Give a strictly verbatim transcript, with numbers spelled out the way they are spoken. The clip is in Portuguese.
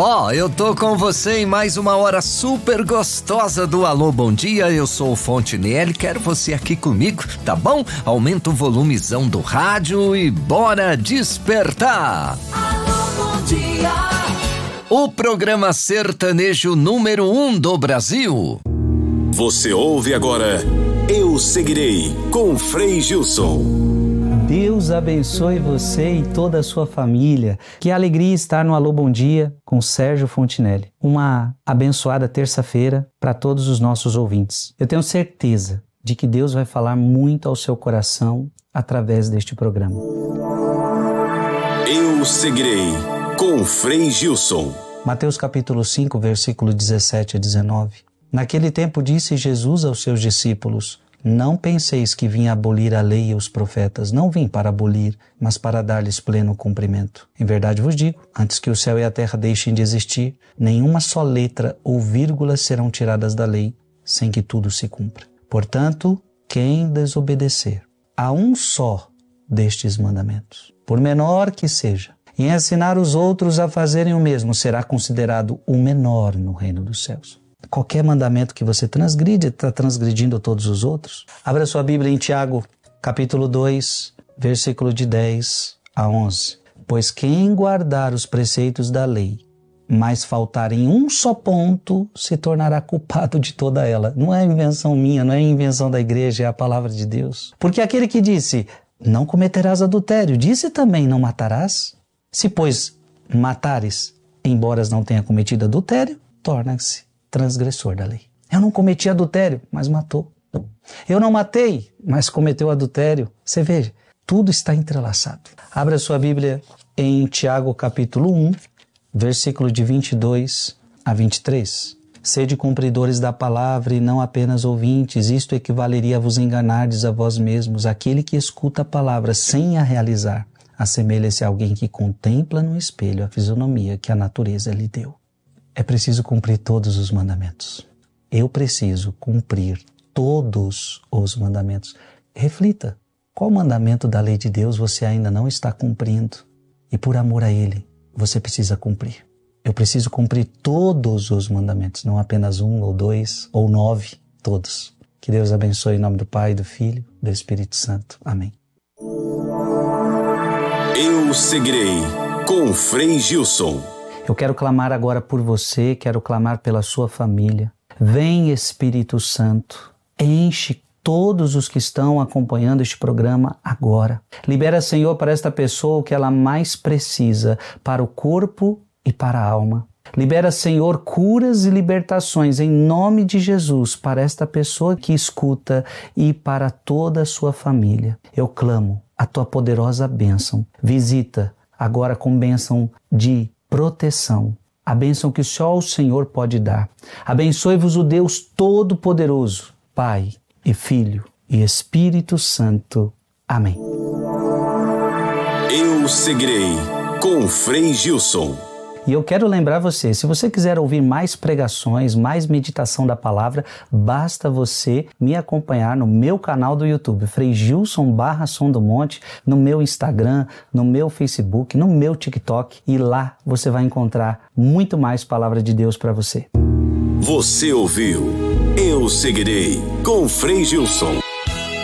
Ó, oh, eu tô com você em mais uma hora super gostosa do Alô Bom Dia. Eu sou o Fontenelle, quero você aqui comigo, tá bom? Aumenta o volumezão do rádio e bora despertar! Alô Bom Dia! O programa sertanejo número um do Brasil. Você ouve agora Eu Seguirei, com Frei Gilson. Deus abençoe você e toda a sua família. Que alegria estar no Alô Bom Dia com Sérgio Fontenelle. Uma abençoada terça-feira para todos os nossos ouvintes. Eu tenho certeza de que Deus vai falar muito ao seu coração através deste programa. Eu Seguirei, com Frei Gilson. Mateus capítulo cinco, versículo dezessete a dezenove. Naquele tempo disse Jesus aos seus discípulos: não penseis que vim abolir a lei e os profetas. Não vim para abolir, mas para dar-lhes pleno cumprimento. Em verdade vos digo, antes que o céu e a terra deixem de existir, nenhuma só letra ou vírgula serão tiradas da lei, sem que tudo se cumpra. Portanto, quem desobedecer a um só destes mandamentos, por menor que seja, e ensinar os outros a fazerem o mesmo, será considerado o menor no reino dos céus. Qualquer mandamento que você transgride, está transgredindo todos os outros. Abra sua Bíblia em Tiago, capítulo dois, versículo de dez a onze. Pois quem guardar os preceitos da lei, mas faltar em um só ponto, se tornará culpado de toda ela. Não é invenção minha, não é invenção da igreja, é a palavra de Deus. Porque aquele que disse, não cometerás adultério, disse também, não matarás. Se, pois, matares, embora não tenha cometido adultério, torna-se transgressor da lei. Eu não cometi adultério, mas matou. Eu não matei, mas cometeu adultério. Você veja, tudo está entrelaçado. Abra sua Bíblia em Tiago capítulo um, versículo de vinte e dois a vinte e três. Sede cumpridores da palavra e não apenas ouvintes, isto equivaleria a vos enganardes a vós mesmos. Aquele que escuta a palavra sem a realizar, assemelha-se a alguém que contempla no espelho a fisionomia que a natureza lhe deu. É preciso cumprir todos os mandamentos. Eu preciso cumprir todos os mandamentos. Reflita, qual mandamento da lei de Deus você ainda não está cumprindo? E por amor a Ele, você precisa cumprir. Eu preciso cumprir todos os mandamentos, não apenas um ou dois ou nove, todos. Que Deus abençoe em nome do Pai, do Filho, do Espírito Santo. Amém. Eu Seguirei, com Frei Gilson. Eu quero clamar agora por você, quero clamar pela sua família. Vem, Espírito Santo, enche todos os que estão acompanhando este programa agora. Libera, Senhor, para esta pessoa o que ela mais precisa, para o corpo e para a alma. Libera, Senhor, curas e libertações em nome de Jesus para esta pessoa que escuta e para toda a sua família. Eu clamo a tua poderosa bênção. Visita agora com bênção de proteção, a bênção que só o Senhor pode dar. Abençoe-vos o Deus Todo-Poderoso, Pai e Filho e Espírito Santo. Amém. Eu Seguirei, com Frei Gilson. E eu quero lembrar você, se você quiser ouvir mais pregações, mais meditação da palavra, basta você me acompanhar no meu canal do YouTube, Frei Gilson barra Som do Monte, no meu Instagram, no meu Facebook, no meu TikTok, e lá você vai encontrar muito mais palavra de Deus para você. Você ouviu Eu Seguirei, com Frei Gilson.